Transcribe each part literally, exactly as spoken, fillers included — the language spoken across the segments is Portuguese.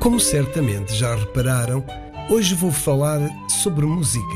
Como certamente já repararam, hoje vou falar sobre música.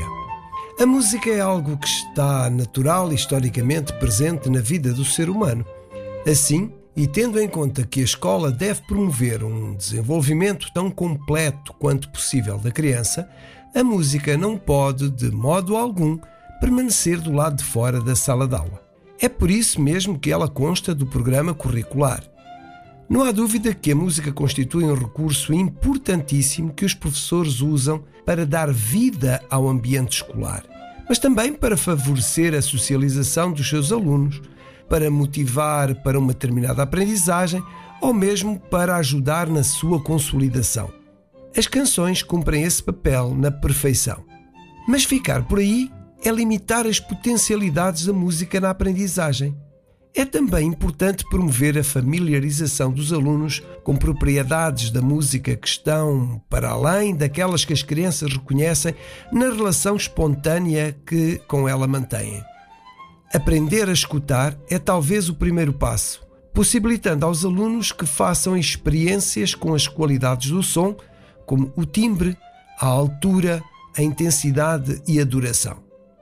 A música é algo que está natural e historicamente presente na vida do ser humano. Assim, e tendo em conta que a escola deve promover um desenvolvimento tão completo quanto possível da criança, a música não pode, de modo algum, permanecer do lado de fora da sala de aula. É por isso mesmo que ela consta do programa curricular. Não há dúvida que a música constitui um recurso importantíssimo que os professores usam para dar vida ao ambiente escolar, mas também para favorecer a socialização dos seus alunos, para motivar para uma determinada aprendizagem ou mesmo para ajudar na sua consolidação. As canções cumprem esse papel na perfeição. Mas ficar por aí é limitar as potencialidades da música na aprendizagem. É também importante promover a familiarização dos alunos com propriedades da música que estão para além daquelas que as crianças reconhecem na relação espontânea que com ela mantêm. Aprender a escutar é talvez o primeiro passo, possibilitando aos alunos que façam experiências com as qualidades do som, como o timbre, a altura, a intensidade e a duração.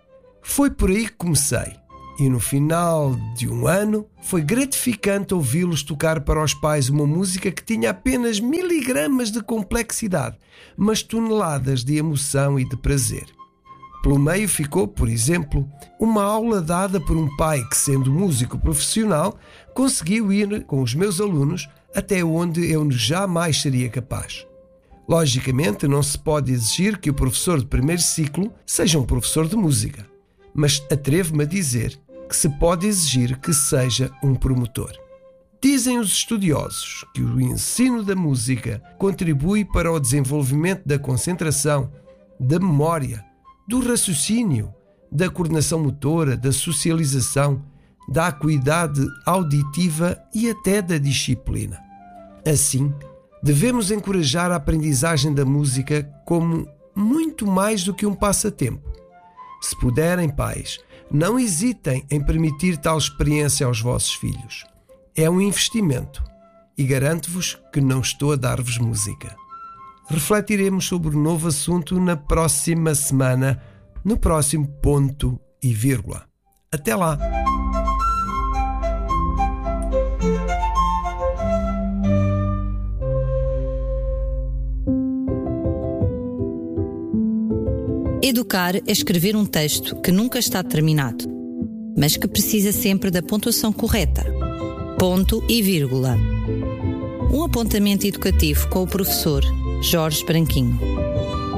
Foi por aí que comecei. E no final de um ano foi gratificante ouvi-los tocar para os pais uma música que tinha apenas miligramas de complexidade, mas toneladas de emoção e de prazer. Pelo meio ficou, por exemplo, uma aula dada por um pai que, sendo músico profissional, conseguiu ir com os meus alunos até onde eu jamais seria capaz. Logicamente, não se pode exigir que o professor de primeiro ciclo seja um professor de música, mas atrevo-me a dizer que se pode exigir que seja um promotor. Dizem os estudiosos que o ensino da música contribui para o desenvolvimento da concentração, da memória, do raciocínio, da coordenação motora, da socialização, da acuidade auditiva e até da disciplina. Assim, devemos encorajar a aprendizagem da música como muito mais do que um passatempo. Se puderem, pais, não hesitem em permitir tal experiência aos vossos filhos. É um investimento e garanto-vos que não estou a dar-vos música. Refletiremos sobre o novo assunto na próxima semana, no próximo ponto e vírgula. Até lá! Educar é escrever um texto que nunca está terminado, mas que precisa sempre da pontuação correta. Ponto e vírgula. Um apontamento educativo com o professor Jorge Branquinho.